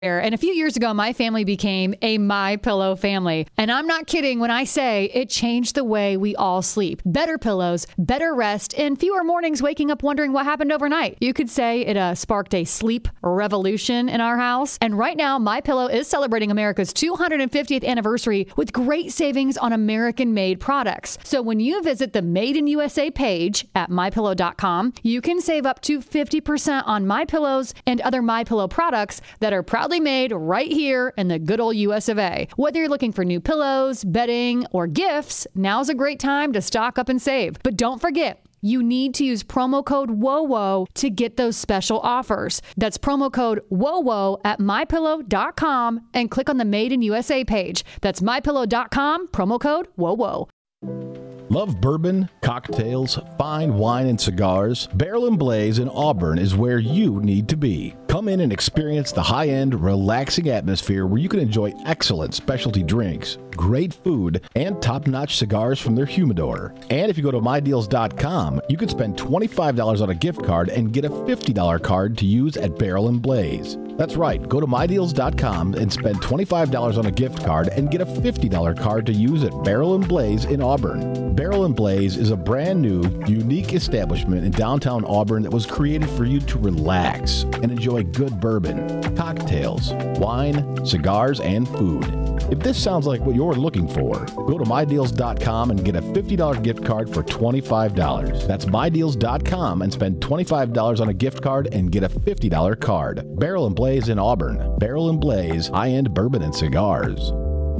And a few years ago, my family became a MyPillow family. And I'm not kidding when I say it changed the way we all sleep. Better pillows, better rest, and fewer mornings waking up wondering what happened overnight. You could say it sparked a sleep revolution in our house. And right now, MyPillow is celebrating America's 250th anniversary with great savings on American-made products. So when you visit the Made in USA page at MyPillow.com, you can save up to 50% on MyPillows and other MyPillow products that are proudly made right here in the good old US of A. Whether you're looking for new pillows, bedding, or gifts, now's a great time to stock up and save. But don't forget, you need to use promo code WOWO to get those special offers. That's promo code WOWO at MyPillow.com and click on the Made in USA page. That's MyPillow.com, promo code WOWO. Love bourbon, cocktails, fine wine, and cigars? Barrel and Blaze in Auburn is where you need to be. Come in and experience the high-end, relaxing atmosphere where you can enjoy excellent specialty drinks, great food, and top-notch cigars from their humidor. And if you go to MyDeals.com, you can spend $25 on a gift card and get a $50 card to use at Barrel and Blaze. That's right. Go to MyDeals.com and spend $25 on a gift card and get a $50 card to use at Barrel and Blaze in Auburn. Barrel and Blaze is a brand new, unique establishment in downtown Auburn that was created for you to relax and enjoy good bourbon, cocktails, wine, cigars, and food. If this sounds like what you're looking for, go to MyDeals.com and get a $50 gift card for $25. That's MyDeals.com and spend $25 on a gift card and get a $50 card. Barrel and Blaze in Auburn. Barrel and Blaze, high-end bourbon and cigars.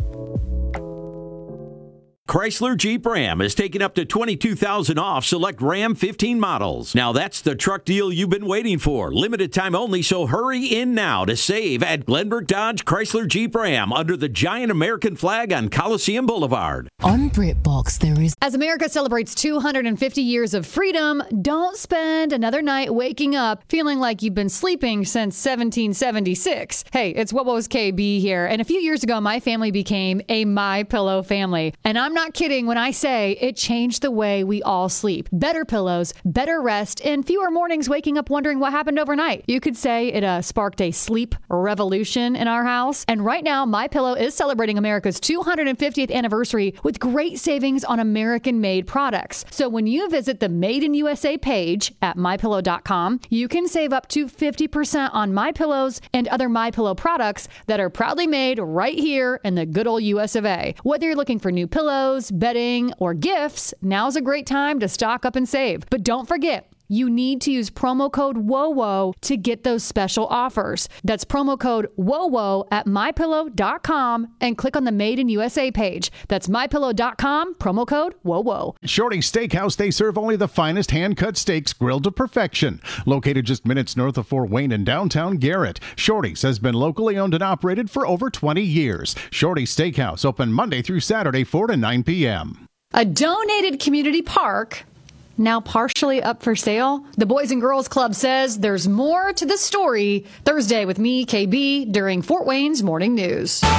Chrysler Jeep Ram is taking up to $22,000 off select Ram 15 models. Now that's the truck deal you've been waiting for. Limited time only, so hurry in now to save at Glenbrook Dodge Chrysler Jeep Ram under the giant American flag on Coliseum Boulevard. On BritBox, there is... As America celebrates 250 years of freedom, don't spend another night waking up feeling like you've been sleeping since 1776. Hey, it's What Was KB here. And a few years ago, my family became a MyPillow family. And I'm not kidding when I say it changed the way we all sleep. Better pillows, better rest, and fewer mornings waking up wondering what happened overnight. You could say it sparked a sleep revolution in our house. And right now, MyPillow is celebrating America's 250th anniversary with great savings on American-made products. So when you visit the Made in USA page at MyPillow.com, you can save up to 50% on MyPillows and other MyPillow products that are proudly made right here in the good old US of A. Whether you're looking for new pillows, bedding, or gifts, now's a great time to stock up and save. But don't forget, you need to use promo code WOWO to get those special offers. That's promo code WOWO at MyPillow.com and click on the Made in USA page. That's MyPillow.com, promo code WOWO. Shorty's Steakhouse, they serve only the finest hand-cut steaks grilled to perfection. Located just minutes north of Fort Wayne in downtown Garrett, Shorty's has been locally owned and operated for over 20 years. Shorty's Steakhouse, open Monday through Saturday, 4 to 9 p.m. A donated community park now partially up for sale. The Boys and Girls Club says there's more to the story. Thursday with me, KB, during Fort Wayne's Morning News. So,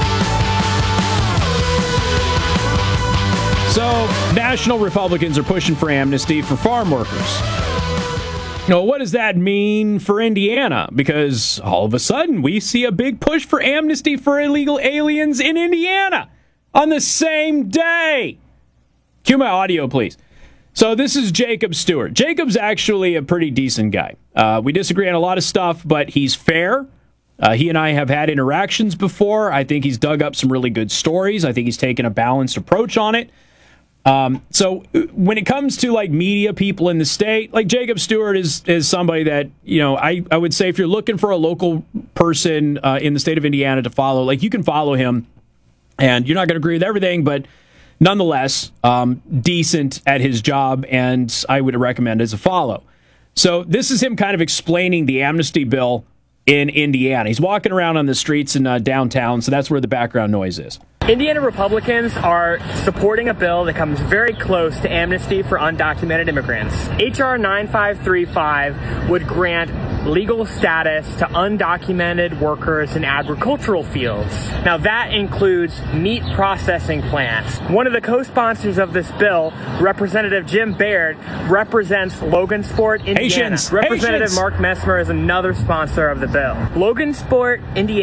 national Republicans are pushing for amnesty for farm workers. What does that mean for Indiana? Because all of a sudden, we see a big push for amnesty for illegal aliens in Indiana on the same day. Cue my audio, please. So this is Jacob Stewart. Jacob's actually a pretty decent guy. We disagree on a lot of stuff, but he's fair. He and I have had interactions before. I think he's dug up some really good stories. I think he's taken a balanced approach on it. So when it comes to like media people in the state, like Jacob Stewart is somebody that, I would say if you're looking for a local person in the state of Indiana to follow, like you can follow him and you're not going to agree with everything, but nonetheless, decent at his job, and I would recommend as a follow. So this is him kind of explaining the amnesty bill in Indiana. He's walking around on the streets in downtown, so that's where the background noise is. Indiana Republicans are supporting a bill that comes very close to amnesty for undocumented immigrants. H.R. 9535 would grant legal status to undocumented workers in agricultural fields. Now that includes meat processing plants. One of the co-sponsors of this bill, Representative Jim Baird, represents Logansport, Indiana. Haitians. Representative Mark Messmer is another sponsor of the bill. Logansport, Indiana